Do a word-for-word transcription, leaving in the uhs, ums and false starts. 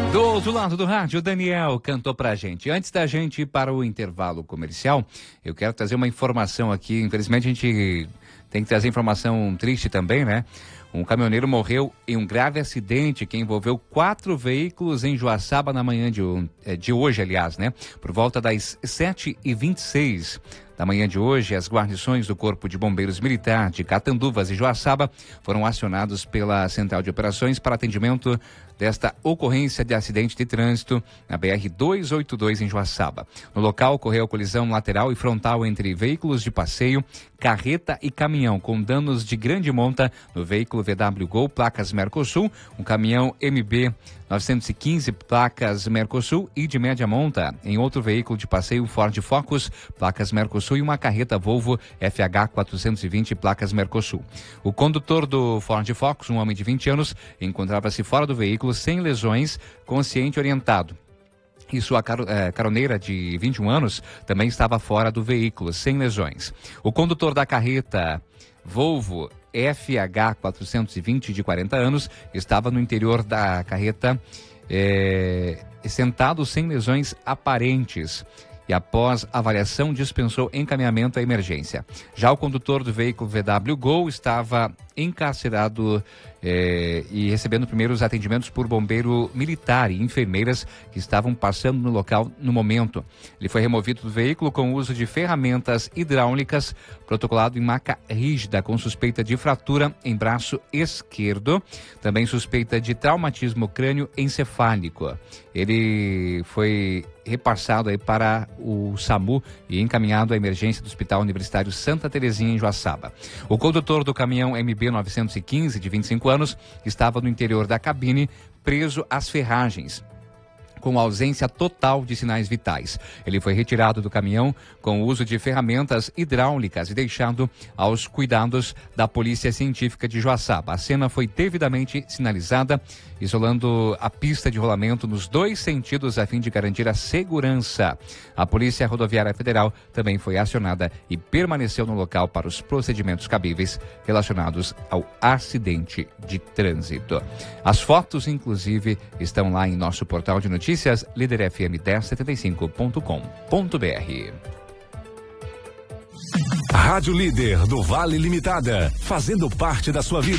Do outro lado do rádio, Daniel cantou pra gente. Antes da gente ir para o intervalo comercial, eu quero trazer uma informação aqui. Infelizmente a gente tem que trazer informação triste também, né? Um caminhoneiro morreu em um grave acidente que envolveu quatro veículos em Joaçaba na manhã de, de hoje, aliás, né? Por volta das sete e vinte e seis da manhã de hoje, as guarnições do Corpo de Bombeiros Militar de Catanduvas e Joaçaba foram acionados pela Central de Operações para atendimento desta ocorrência de acidente de trânsito na B R duzentos e oitenta e dois em Joaçaba. No local ocorreu colisão lateral e frontal entre veículos de passeio, carreta e caminhão, com danos de grande monta no veículo V W Gol, placas Mercosul, um caminhão M B novecentos e quinze, placas Mercosul, e de média monta em outro veículo de passeio Ford Focus, placas Mercosul, e uma carreta Volvo F H quatrocentos e vinte, placas Mercosul. O condutor do Ford Focus, um homem de vinte anos, encontrava-se fora do veículo sem lesões, consciente e orientado. E sua caroneira de vinte e um anos também estava fora do veículo, sem lesões. O condutor da carreta Volvo F H quatrocentos e vinte, de quarenta anos, estava no interior da carreta é, sentado sem lesões aparentes. E após avaliação dispensou encaminhamento à emergência. Já o condutor do veículo V W Gol estava encarcerado eh, e recebendo primeiros atendimentos por bombeiro militar e enfermeiras que estavam passando no local no momento. Ele foi removido do veículo com o uso de ferramentas hidráulicas, protocolado em maca rígida, com suspeita de fratura em braço esquerdo, também suspeita de traumatismo crânioencefálico. Ele foi repassado aí para o SAMU e encaminhado à emergência do Hospital Universitário Santa Terezinha, em Joaçaba. O condutor do caminhão M B novecentos e quinze, de vinte e cinco anos, estava no interior da cabine, preso às ferragens, com ausência total de sinais vitais. Ele foi retirado do caminhão com o uso de ferramentas hidráulicas e deixado aos cuidados da Polícia Científica de Joaçaba. A cena foi devidamente sinalizada, isolando a pista de rolamento nos dois sentidos a fim de garantir a segurança. A Polícia Rodoviária Federal também foi acionada e permaneceu no local para os procedimentos cabíveis relacionados ao acidente de trânsito. As fotos, inclusive, estão lá em nosso portal de notícias, Notícias, líder f m dez setenta e cinco ponto com ponto b r. Rádio Líder do Vale Limitada, fazendo parte da sua vida.